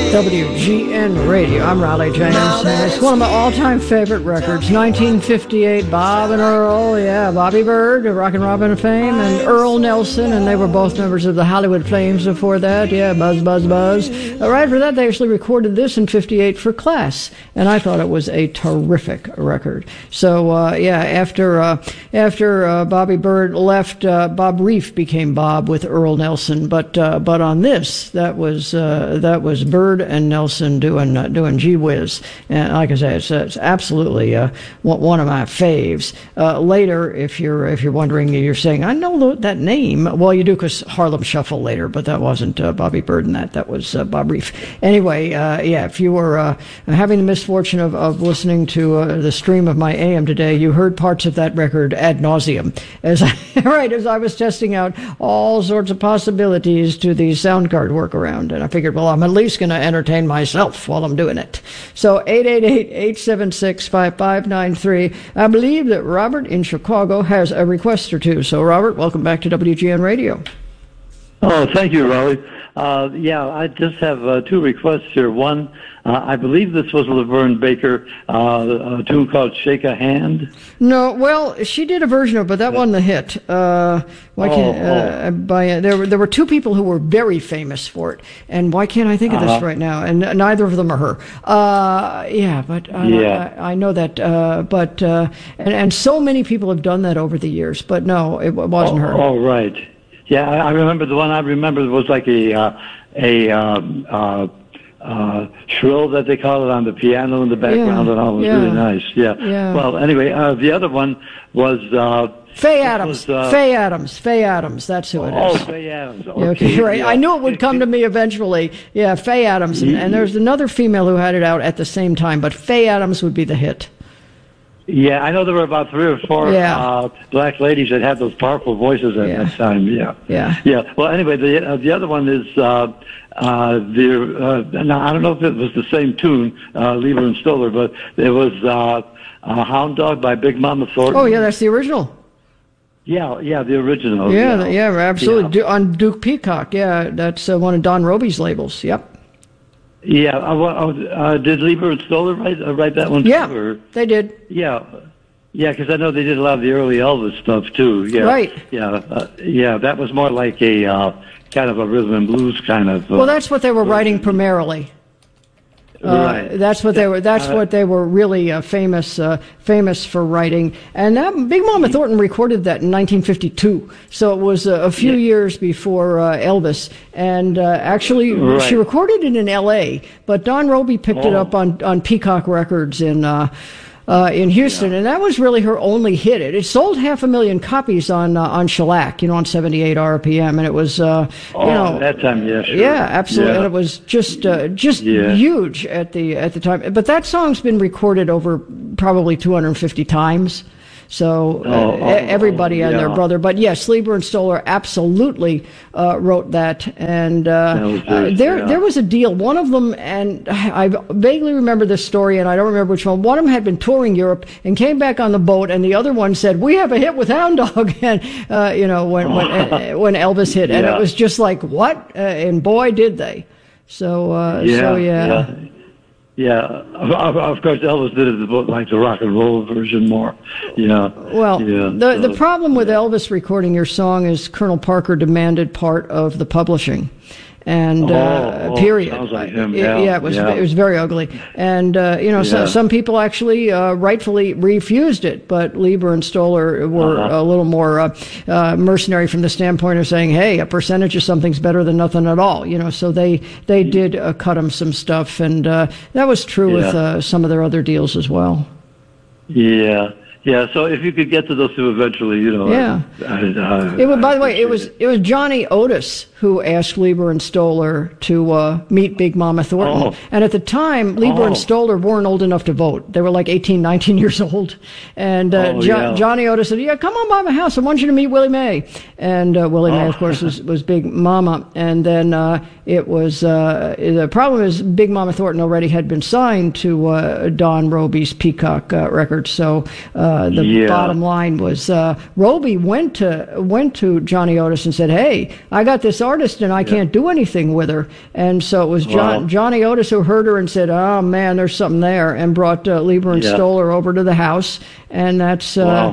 WGN Radio. I'm Riley James, and it's one of my all-time favorite records. 1958, Bob and Earl, Bobby Byrd, Rockin' Robin of fame, and Earl Nelson, and they were both members of the Hollywood Flames before that. Buzz, buzz, buzz. Right after that, they actually recorded this in 58 for Class, and I thought it was a terrific record. So, after Bobby Byrd left, Bob Reef became Bob with Earl Nelson, but on this, that was Byrd and Nelson doing Gee Whiz, and like I say, it's absolutely one of my faves. Later, if you're wondering, you're saying I know that name. Well, you do, because Harlem Shuffle later, but that wasn't Bobby Byrd, and that was Bob Reef. Anyway, if you were having the misfortune of listening to the stream of my AM today, you heard parts of that record ad nauseum as I was testing out all sorts of possibilities to the sound card workaround, and I figured, well, I'm at least going to entertain myself while I'm doing it. So 888-876-5593. I believe that Robert in Chicago has a request or two. So, Robert, welcome back to WGN Radio. Oh, thank you, Raleigh. I just have two requests here. One, I believe this was Laverne Baker, a tune called Shake a Hand. No, well, she did a version of it, but that wasn't a hit. There were two people who were very famous for it, and why can't I think of this right now? And neither of them are her. I know that, and so many people have done that over the years, but no, it wasn't her. Oh, right. Yeah, I remember the one I remember was like a shrill that they call it on the piano in the background, and all was really nice. Yeah. Well, anyway, the other one was Faye Adams. Faye Adams. That's who it is. Oh, Faye Adams. Okay. Right. Yeah. I knew it would come to me eventually. Yeah, Faye Adams, and there's another female who had it out at the same time, but Faye Adams would be the hit. Yeah, I know there were about 3 or 4 black ladies that had those powerful voices at that time. Yeah. Well, anyway, the other one is now I don't know if it was the same tune, Lieber and Stoller, but it was Hound Dog by Big Mama Thornton. Oh yeah, that's the original. Yeah, the original. Yeah, absolutely. Yeah. On Duke Peacock. Yeah, that's one of Don Robey's labels. Yep. Yeah, did Lieber and Stoller write that one too? Yeah, they did. Yeah, because I know they did a lot of the early Elvis stuff too. Yeah, right. Yeah, that was more like a kind of a rhythm and blues kind of. Well, that's what they were writing primarily. Right. That's what they were. That's what they were really famous for writing. And Big Mama Thornton recorded that in 1952. So it was a few years before Elvis. And actually, she recorded it in L.A. But Don Robey picked it up on Peacock Records in Houston, and that was really her only hit. It sold 500,000 copies on shellac, on 78 RPM, and it was, that time, sure. Yeah, absolutely, and it was just huge at the time. But that song's been recorded over probably 250 times. So everybody and their brother. But yes, Lieber and Stoller absolutely wrote that. And there was a deal. One of them, and I vaguely remember this story, and I don't remember which one. One of them had been touring Europe and came back on the boat, and the other one said, "We have a hit with Hound Dog," and when Elvis hit, and it was just like, what? And boy, did they! Yeah, of course, Elvis did it like the rock and roll version more. Well, the problem with Elvis recording your song is Colonel Parker demanded part of the publishing. And period. Sounds like him. It was very ugly. And so some people actually rightfully refused it, but Lieber and Stoller were a little more mercenary from the standpoint of saying, hey, a percentage of something's better than nothing at all. So they did cut them some stuff, and that was true with some of their other deals as well. Yeah. Yeah, so if you could get to those two eventually, Yeah. By the way, it was Johnny Otis who asked Lieber and Stoller to meet Big Mama Thornton. And at the time, Lieber and Stoller weren't old enough to vote. They were like 18, 19 years old. And Johnny Otis said, come on by my house. I want you to meet Willie Mae. And Willie Mae, of course, was Big Mama. And then it was the problem is Big Mama Thornton already had been signed to Don Robey's Peacock Records. So the bottom line was Robey went to Johnny Otis and said, hey, I got this artist, and I can't do anything with her. And so it was Johnny Otis who heard her and said, "Oh man, there's something there," and brought Leiber and Stoller over to the house, and that's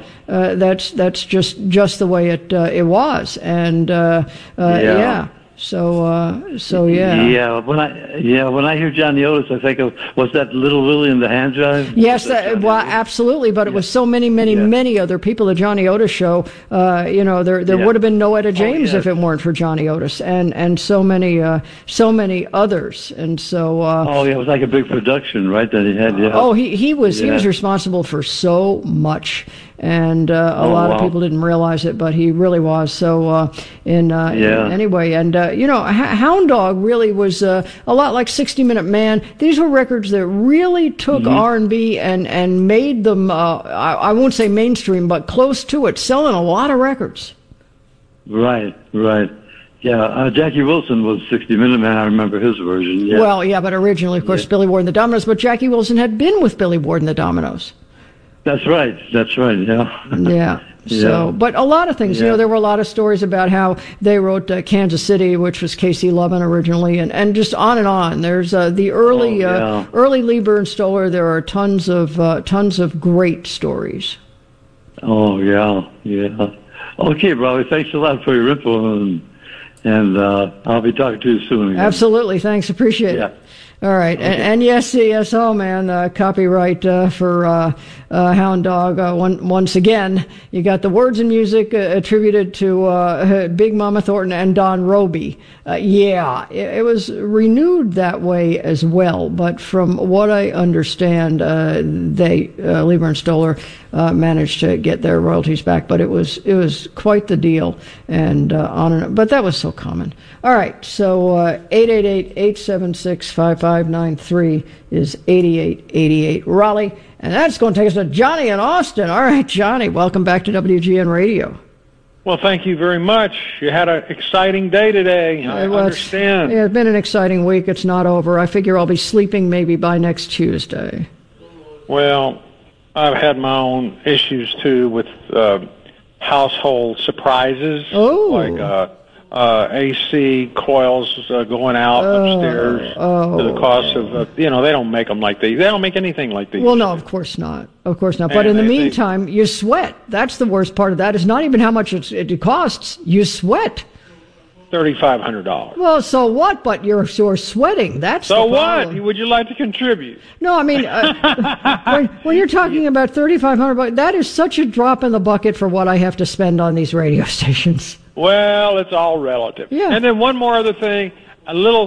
just the way it was, and yeah. So yeah. Yeah. When I hear Johnny Otis, I think of, was that Little Willie and the Hand Jive? Yes, absolutely. But it was so many other people. The Johnny Otis show. There would have been no Etta James if it weren't for Johnny Otis, and so many others. And so. It was like a big production, right? That he had. Yeah. Oh, he was responsible for so much. And a lot of people didn't realize it, but he really was. So anyway, and Hound Dog really was a lot like 60 Minute Man. These were records that really took R&B and made them, I won't say mainstream, but close to it, selling a lot of records. Right. Yeah, Jackie Wilson was 60 Minute Man. I remember his version. Yeah. Well, yeah, but originally, of course, Billy Ward and the Dominoes. But Jackie Wilson had been with Billy Ward and the Dominoes. That's right. Yeah. Yeah. So, but a lot of things, there were a lot of stories about how they wrote Kansas City, which was Casey Lovin originally, and just on and on. There's the early Leiber and Stoller. There are tons of great stories. Oh yeah. Okay, Robbie. Thanks a lot for your info, and I'll be talking to you soon again. Absolutely. Thanks. Appreciate it. All right, okay. and yes, man, copyright for Hound Dog. Once again, you got the words and music attributed to Big Mama Thornton and Don Robey. It was renewed that way as well, but from what I understand, Leiber and Stoller managed to get their royalties back, but it was quite the deal, and on and on. But that was so common. All right, so 888-876-5593 is 8888 Raleigh, and that's going to take us to Johnny in Austin. All right, Johnny, welcome back to WGN Radio. Well, thank you very much. You had an exciting day today. I understand. Yeah, it's been an exciting week. It's not over. I figure I'll be sleeping maybe by next Tuesday. Well, I've had my own issues, too, with household surprises. Oh. Like AC coils going out upstairs to the cost of, they don't make them like they don't make anything like they Well, no, of course not. But in the meantime, you sweat. That's the worst part of that. It's not even how much it costs. You sweat. $3,500. Well, so what? But you're sweating. That's so the problem. What? Would you like to contribute? No, I mean, when you're talking about $3,500, that is such a drop in the bucket for what I have to spend on these radio stations. Well, it's all relative. Yeah. And then one more other thing, a little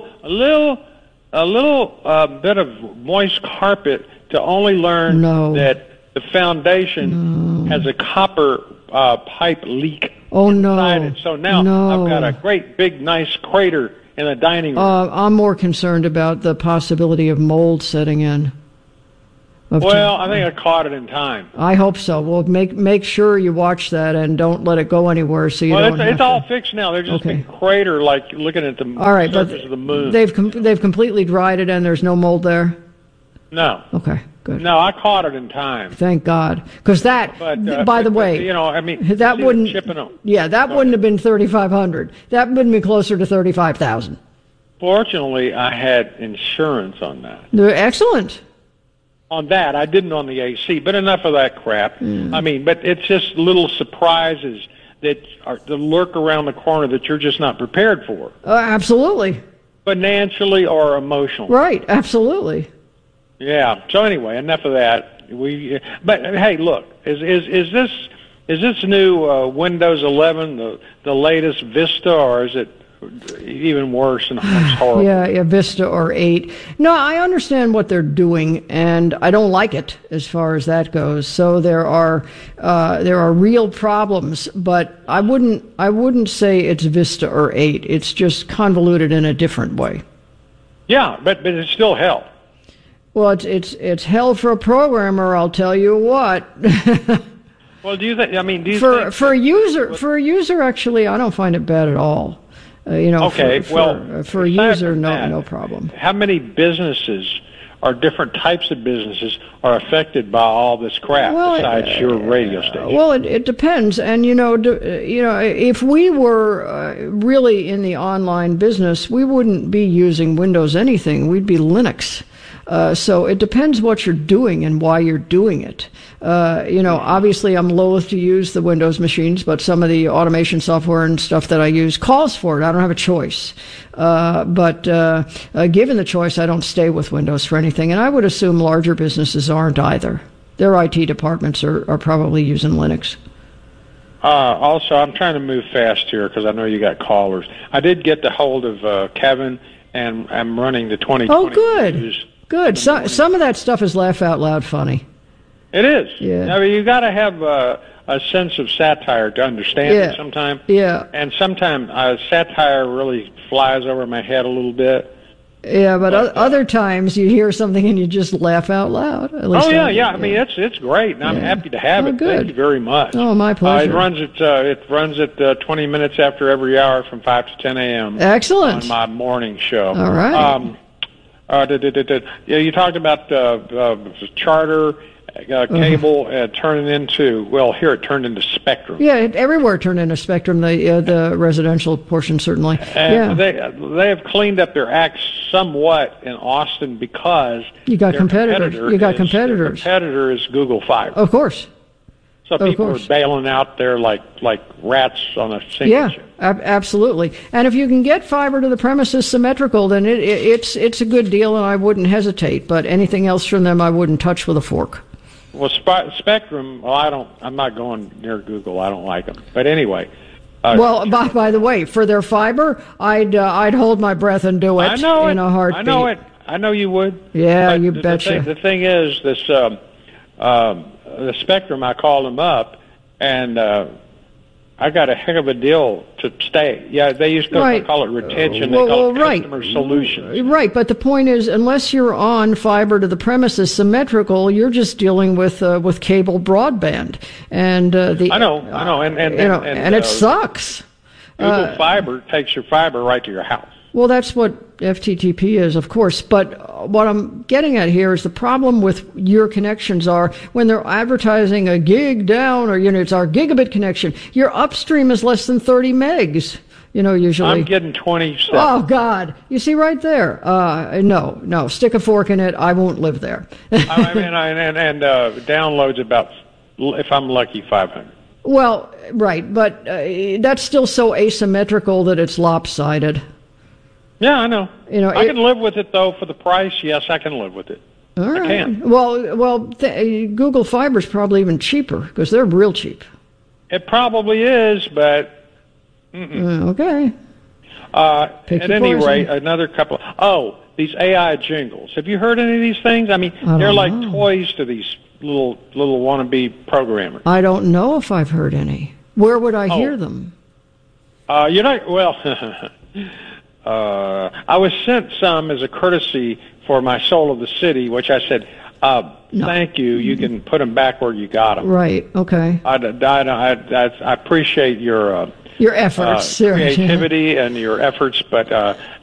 bit of moist carpet to only learn that the foundation has a copper pipe leak. Oh, no. It. So now I've got a great big nice crater in the dining room. I'm more concerned about the possibility of mold setting in. Well, I think I caught it in time. I hope so. Well, make sure you watch that and don't let it go anywhere. So it's all fixed now. They're just a crater, like looking at the surface of the moon. They've completely dried it, and there's no mold there. No. Okay. Good. No, I caught it in time. Thank God, because that. By the way, that wouldn't. That wouldn't have been $3,500. That would have been closer to $35,000. Fortunately, I had insurance on that. Excellent. On that, I didn't on the AC, but enough of that crap. I mean, but it's just little surprises that lurk around the corner that you're just not prepared for. Absolutely. Financially or emotionally. Right, absolutely. Yeah. So anyway, enough of that. But hey, look, is this new Windows 11 the latest Vista, or is it even worse and horrible? Yeah, Vista or 8. No, I understand what they're doing, and I don't like it as far as that goes. So there are real problems, but I wouldn't say it's Vista or 8. It's just convoluted in a different way. Yeah, but it's still hell. Well, it's hell for a programmer, I'll tell you what. Well, do you think? I mean, for a user, actually, I don't find it bad at all. Okay, for a user, no problem. How many businesses or different types of businesses are affected by all this crap besides your radio station? Well, it depends. And, if we were really in the online business, we wouldn't be using Windows anything. We'd be Linux. So it depends what you're doing and why you're doing it. Obviously I'm loath to use the Windows machines, but some of the automation software and stuff that I use calls for it. I don't have a choice. But given the choice, I don't stay with Windows for anything. And I would assume larger businesses aren't either. Their IT departments are probably using Linux. Also, I'm trying to move fast here because I know you got callers. I did get the hold of Kevin, and I'm running the 2020 Oh, good. news. Good. Some of that stuff is laugh out loud funny. It is. Yeah. I mean, you got to have a sense of satire to understand it sometimes. Yeah. And sometimes satire really flies over my head a little bit. Yeah, but other times you hear something and you just laugh out loud. At least I mean, it's great, and I'm happy to have it. Good. Thank you very much. Oh, my pleasure. It runs at 20 minutes after every hour from 5 to 10 a.m. Excellent. On my morning show. All right. You talked about Charter, cable turning into, here it turned into Spectrum. Yeah, everywhere turned into Spectrum, the residential portion certainly. And they have cleaned up their act somewhat in Austin because you got competitors. Their competitor is Google Fiber. Of course. So people are bailing out there like rats on a single chip. Absolutely. And if you can get fiber to the premises symmetrical, then it's a good deal, and I wouldn't hesitate. But anything else from them, I wouldn't touch with a fork. Well, Spectrum. Well, I'm not going near Google. I don't like them. But anyway. By the way, for their fiber, I'd hold my breath and do it in a heartbeat. I know it. I know you would. Yeah, you betcha. The thing is, this. The Spectrum, I called them up, and I got a heck of a deal to stay. Yeah, they used to call it retention. They call it customer solutions. Right, but the point is, unless you're on fiber to the premises symmetrical, you're just dealing with cable broadband, and I know, and it sucks. Google Fiber takes your fiber right to your house. Well, that's what FTTP is, of course. But what I'm getting at here is the problem with your connections are when they're advertising a gig down or, it's our gigabit connection, your upstream is less than 30 megs, usually. I'm getting 27. Oh, God. You see right there. No. Stick a fork in it. I won't live there. Downloads about, if I'm lucky, 500. Well, right. But that's still so asymmetrical that it's lopsided. Yeah, I know. I can live with it, though, for the price. Yes, I can live with it. All right. I can. Well, Google Fiber is probably even cheaper because they're real cheap. It probably is, but... Okay. At any rate, another couple... these AI jingles. Have you heard any of these things? I mean, they're like toys to these little wannabe programmers. I don't know if I've heard any. Where would I hear them? I was sent some as a courtesy for my Soul of the City, which I said, thank you. You can put them back where you got them. Right. Okay. I appreciate your efforts, creativity and your efforts, but